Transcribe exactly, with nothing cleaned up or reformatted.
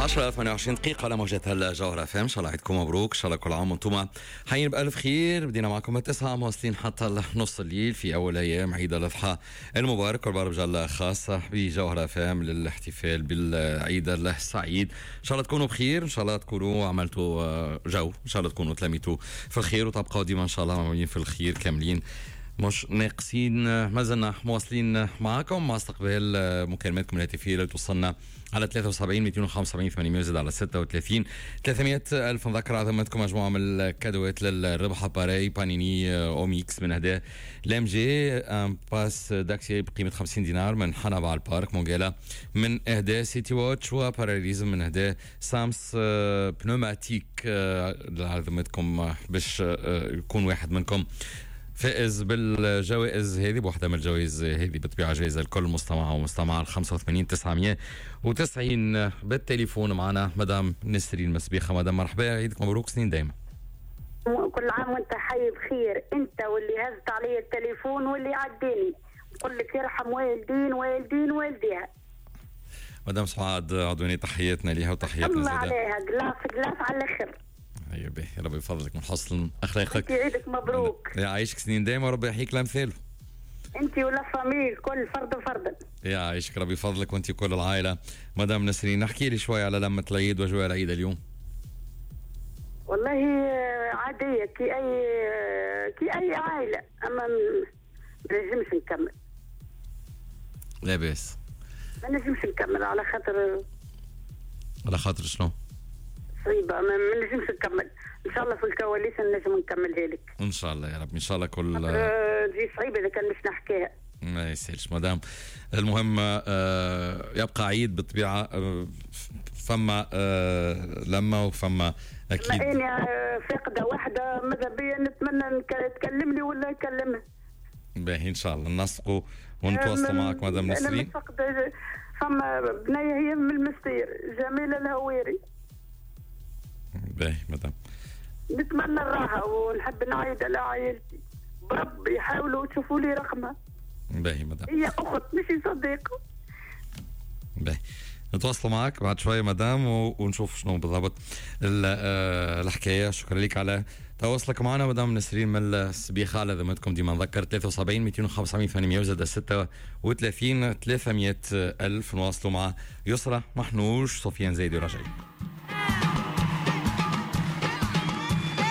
عشرة ثمانية وعشرين دقيقة على موجة الجوهرة فهم. إن شاء الله عيدكم مبروك، إن شاء الله كل عام وانتم حيين بألف خير. بدينا معكم التسعة مواصلين حتى نص الليل في أول أيام عيد الأضحى المبارك، والبرامج الخاصة بجوهرة فهم للاحتفال بالعيد السعيد. إن شاء الله تكونوا بخير، إن شاء الله تكونوا عملتوا جو، إن شاء الله تكونوا تلاميتوا في الخير وتبقوا ديما إن شاء الله معمولين في الخير كاملين مش ناقصين. ما زلنا مواصلين معكم مع استقبال مكالماتكم الهاتفية اللي توصلنا على ثلاثة وسبعين مئتين وخمسة وسبعين ثمانمئة زائد على ستة وثلاثين ثلاثمئة ألف. نذكر عظمتكم مجموعة من الكادوات للربح باري بانيني أوميكس من هدا لام جي ان باس داكسي بقيمة خمسين دينار من حنبع البارك مونجالا من اهداء سيتي واتش وباراليزم من اهداء سامس بنوماتيك لعظمتكم باش يكون واحد منكم فائز بالجوائز هذه. بوحدة من الجوائز هذه بالطبيعة جائزة لكل مستمع ومستمع خمسة وثمانين تسعمئة وتسعين. بالتليفون معنا مدام نسرين مسبيخة. مدام مرحبا، عيدك مبروك، سنين دايما. كل عام وانت حي بخير، انت واللي هزت علي التليفون واللي عديني، نقول لك يرحم والدين والدين والديها. مدام سعاد عدوني تحياتنا ليها وتحياتنا الله عليها، جلاس جلاس على الاخر. هيا به، ربي يفضلك من حسن اخلاقك. عيدك مبروك، يعيشك سنين دايما وربي يحييك لامثاله. انت ولا فاميل كل فرد فرد. يعيشك ربي يفضلك وانت كل العائله. مدام نسرين، نحكي لي شوي على لمة العيد واجواء العيد اليوم. والله عاديه كي اي كي اي عائله، اما ما نجمش نكمل. لا باس، ما نجمش نكمل على خاطر على خاطر شنو؟ صعيبة، ما نجمش نكمل. ان شاء الله في الكواليس نجم نكملها لك ان شاء الله يا رب. ان شاء الله كل دي صعيبة اذا كان مش نحكيها. ما يسهلش مدام. المهم آه يبقى عيد بالطبيعة. آه فما آه لما وفما اكيد. ما اني فاقدة واحدة ماذا بيا نتمنى تكلم لي ولا يكلمها. باهي ان شاء الله ننسقوا ونتواصلوا معك مدام نسرين. انا فاقدة فما بنية هي من المستير، جميلة الهويري. باهي مدام، نتمنى الراحة ونحب نعيد على عائلتي، بربي يحاولوا تشوفوا لي رقمها. باهي مدام، هي أخت مش صديقة. باهي نتواصلوا معك بعد شوية مدام ونشوف شنو بالضبط الحكاية. شكرا لك على تواصلك معنا مدام نسرين من السبيخة. على ذمتكم ديما نذكر ثلاثة وسبعين مئتين وخمسة وثمانمئة وزاد ستة وثلاثين ثلاثمئة ألف. نواصلوا مع يسرى محنوش سفيان زايد ورجعي.